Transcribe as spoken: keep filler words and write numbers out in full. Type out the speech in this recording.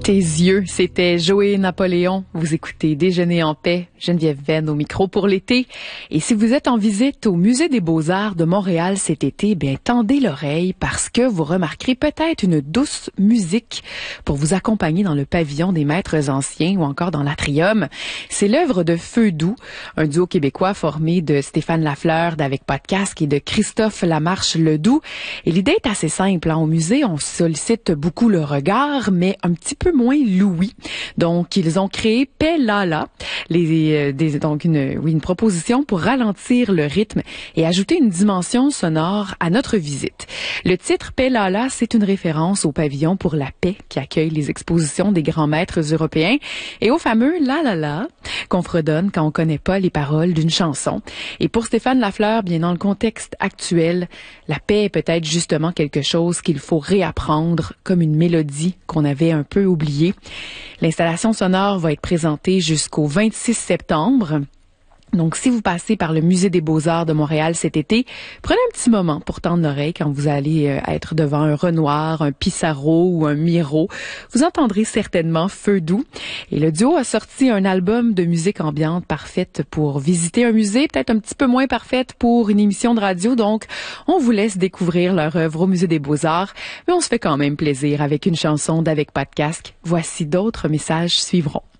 Tes yeux, c'était Joey Napoléon. Vous écoutez Déjeuner en paix, Geneviève Venn au micro pour l'été. Et si vous êtes en visite au Musée des Beaux-Arts de Montréal cet été, bien tendez l'oreille parce que vous remarquerez peut-être une douce musique pour vous accompagner dans le pavillon des maîtres anciens ou encore dans l'atrium. C'est l'œuvre de Feu Doux, un duo québécois formé de Stéphane Lafleur d'Avec Pas de Casque et de Christophe Lamarche Ledoux. Et l'idée est assez simple. Hein. Au musée, on sollicite beaucoup le regard, mais un petit peu moins l'ouïe. Donc, ils ont créé Paix Lala, les, euh, des, donc une, oui, une proposition pour ralentir le rythme et ajouter une dimension sonore à notre visite. Le titre Paix Lala, c'est une référence au pavillon pour la paix qui accueille les expositions des grands maîtres européens et au fameux La La La qu'on fredonne quand on connaît pas les paroles d'une chanson. Et pour Stéphane Lafleur, bien dans le contexte actuel, la paix est peut-être justement quelque chose qu'il faut réapprendre comme une mélodie qu'on avait un peu oubliée. L'installation sonore va être présentée jusqu'au vingt-six septembre. Donc, si vous passez par le Musée des Beaux-Arts de Montréal cet été, prenez un petit moment pour tendre l'oreille quand vous allez euh, être devant un Renoir, un Pissarro ou un Miro. Vous entendrez certainement Feu Doux. Et le duo a sorti un album de musique ambiante parfaite pour visiter un musée, peut-être un petit peu moins parfaite pour une émission de radio. Donc, on vous laisse découvrir leur œuvre au Musée des Beaux-Arts, mais on se fait quand même plaisir avec une chanson d'Avec Pas de Casque. Voici d'autres messages suivront.